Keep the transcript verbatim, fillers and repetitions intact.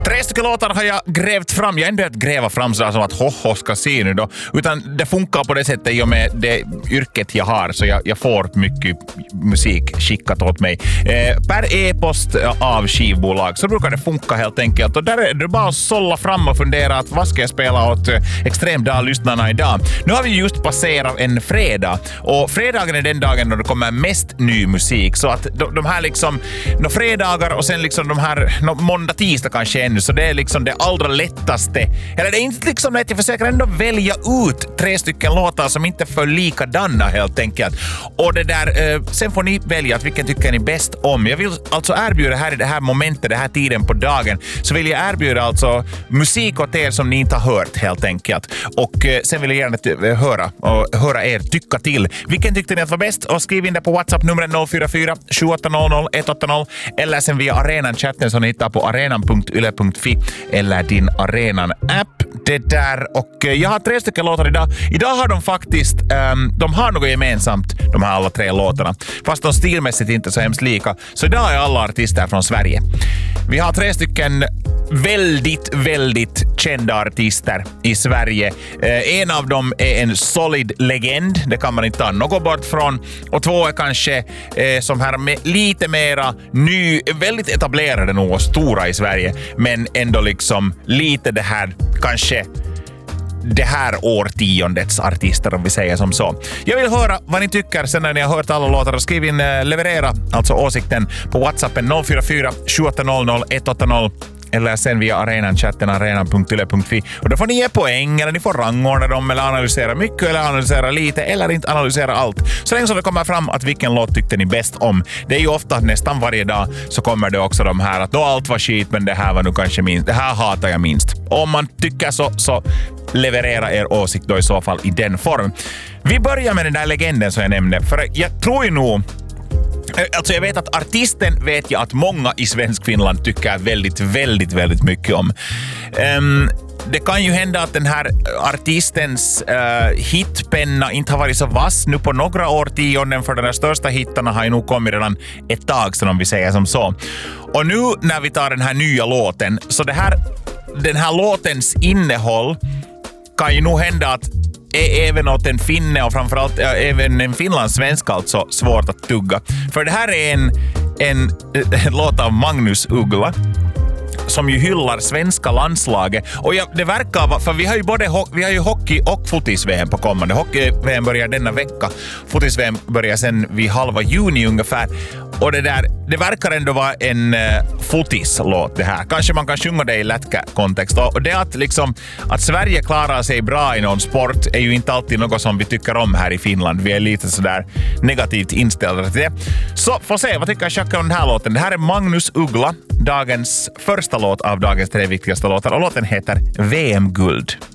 Tre stycken låtar har jag grävt fram. Jag har inte börjat gräva fram så som att hoho ska se nu då. Utan det funkar på det sättet i och med det yrket jag har. Så jag, jag får mycket musik skickat åt mig. Eh, per e-post av skivbolag så brukar det funka helt enkelt. Och där är det bara att sålla fram och fundera att vad ska jag spela åt Extremdag-lyssnarna idag. Nu har vi just passerat en fredag. Och fredagen är den dagen då det kommer mest ny musik. Så att de, de här liksom, no fredagar och sen liksom de här, no måndag, tisdag kanske ännu. Så det är liksom det allra lättaste. Eller det är inte liksom lätt, jag försöker ändå välja ut tre stycken låtar som inte är för likadana helt enkelt. Och det där, eh, sen får ni välja att vilken tycker ni bäst om. Jag vill alltså erbjuda här i det här momentet, den här tiden på dagen, så vill jag erbjuda alltså musik åt er som ni inte har hört helt enkelt. Och eh, sen vill jag gärna t- höra och höra er tycka till. Vilken tyckte ni att var bäst? Och skriv in det på WhatsApp nummer noll fyra fyra sju åtta noll noll ett åtta noll eller sen via arenan-chatten som ni hittar på arenan punkt yle punkt fi eller din Arenan-app. Det där, och jag har tre stycken låtar idag. Idag har de faktiskt, um, de har något gemensamt, de här alla tre låtarna. Fast de stilmässigt inte så hemskt lika. Så idag är alla artister från Sverige. Vi har tre stycken väldigt, väldigt kända artister i Sverige. Eh, en av dem är en solid legend, det kan man inte ta något bort från. Och två är kanske eh, som här med lite mera ny, väldigt etablerade nog och stora i Sverige. Men ändå liksom lite det här, kanske det här årtiondets artister om vi säger som så. Jag vill höra vad ni tycker sen när ni har hört alla låtar och skriv in, eh, leverera alltså åsikten på WhatsAppen noll fyra fyra sju åtta noll noll ett åtta noll eller sen via arenan-chatten arenan punkt yle punkt fi. Och då får ni ge poäng eller ni får rangordna dem eller analysera mycket eller analysera lite eller inte analysera allt. Så länge som det kommer fram att vilken låt tyckte ni bäst om. Det är ju ofta nästan varje dag så kommer det också de här att då allt var skit men det här var nu kanske minst. Det här hatar jag minst. Om man tycker så, så leverera er åsikt då i så fall i den form. Vi börjar med den där legenden som jag nämnde. För jag tror ju nog Alltså jag vet att artisten vet jag att många i svensk Finland tycker väldigt, väldigt, väldigt mycket om. Um, det kan ju hända att den här artistens uh, hitpenna inte har varit så vass nu på några årtionden, för den här största hittarna har ju nog kommit redan ett tag sedan om vi säger som så. Och nu när vi tar den här nya låten, så det här, den här låtens innehåll kan ju nog hända att är även åt en finne och framförallt äh, även en finlandssvensk alltså svårt att tugga. För det här är en, en, en låt av Magnus Uggla som ju hyllar svenska landslaget. Och ja, det verkar vara, för vi har ju både ho- vi har ju hockey och fotis-V M på kommande. Hockey-V M börjar denna vecka. Fotis-V M börjar sen vid halva juni ungefär. Och det där, det verkar ändå vara en uh, fotislåt det här. Kanske man kan sjunga det i lätka-kontext. Och det att liksom, att Sverige klarar sig bra i någon sport är ju inte alltid något som vi tycker om här i Finland. Vi är lite sådär negativt inställda till det. Så får se, vad tycker jag om den här låten? Det här är Magnus Uggla, dagens första låt av dagens tre viktigaste låtar. Och låten heter V M-guld.